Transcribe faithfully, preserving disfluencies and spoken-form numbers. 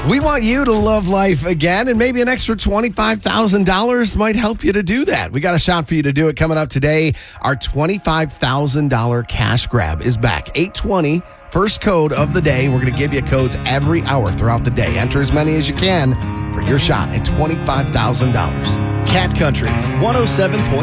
We want you to love life again, and maybe an extra twenty-five thousand dollars might help you to do that. We got a shot for you to do it coming up today. Our twenty-five thousand dollars cash grab is back. eight twenty, first code of the day. We're going to give you codes every hour throughout the day. Enter as many as you can for your shot at twenty-five thousand dollars. Cat Country, one oh seven point